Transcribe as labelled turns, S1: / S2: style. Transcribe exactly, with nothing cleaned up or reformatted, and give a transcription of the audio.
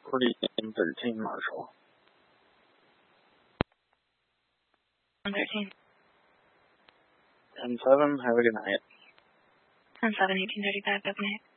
S1: forty and thirteen, Marshall.
S2: thirteen.
S1: ten seven, have a good night.
S2: ten seven, eighteen thirty-five, good night.